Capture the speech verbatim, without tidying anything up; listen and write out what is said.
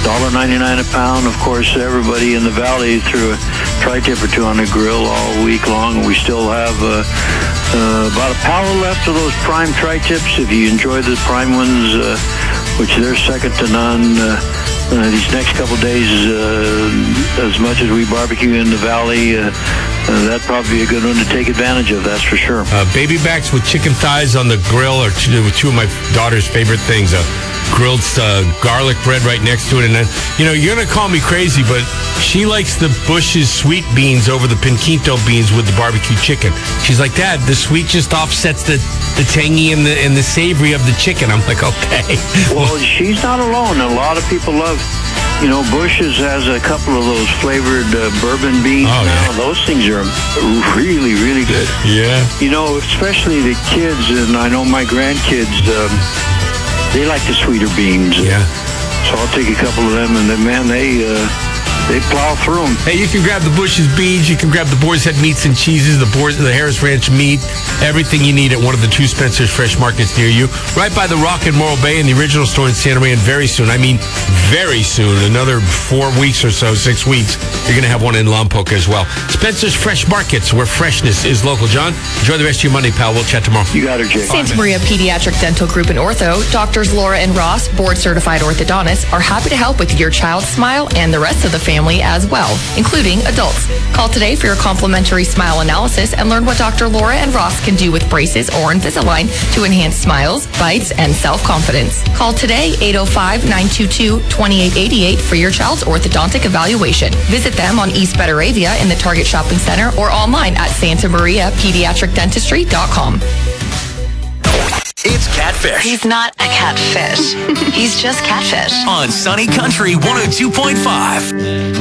one ninety-nine a pound. Of course, everybody in the valley threw a tri-tip or two on the grill all week long, and we still have uh, uh, about a pallet left of those prime tri-tips. If you enjoy the prime ones, uh, which they're second to none, uh, uh, these next couple days, uh, as much as we barbecue in the valley, uh, uh, that'd probably be a good one to take advantage of, that's for sure. Uh, baby backs with chicken thighs on the grill are two, two of my daughter's favorite things. Uh, grilled uh, garlic bread right next to it. And then, you know, you're going to call me crazy, but she likes the Bush's sweet beans over the pinquito beans with the barbecue chicken. She's like, Dad, the sweet just offsets the, the tangy and the, and the savory of the chicken. I'm like, okay. Well, she's not alone. A lot of people love, you know, Bush's has a couple of those flavored uh, bourbon beans oh, now. Yeah. Those things are really, really good. Yeah. You know, especially the kids, and I know my grandkids, um, they like the sweeter beans. Yeah. So I'll take a couple of them, and then, man, they uh, they plow through them. Hey, you can grab the Bush's beans. You can grab the Boar's Head meats and cheeses, the Boar's, the Harris Ranch meat, everything you need at one of the two Spencer's Fresh Markets near you. Right by the Rock in Morro Bay and the original store in Santa Maria. And very soon, I mean very soon, another four weeks or so, six weeks, you're going to have one in Lompoc as well. Spencer's Fresh Markets, where freshness is local. John, enjoy the rest of your Monday, pal. We'll chat tomorrow. You got her, Jay. Santa Maria Pediatric Dental Group and Ortho, Doctors Laura and Ross, board-certified orthodontists, are happy to help with your child's smile and the rest of the family as well, including adults. Call today for your complimentary smile analysis and learn what Doctor Laura and Ross can do with braces or Invisalign to enhance smiles, bites, and self-confidence. Call today, eight oh five, nine two two, two eight eight eight for your child's orthodontic evaluation. Visit them on East Betaravia in the Target Shopping Center or online at santa maria pediatric dentistry dot com. It's Catfish. He's not a catfish. He's just Catfish. On Sunny Country one oh two point five.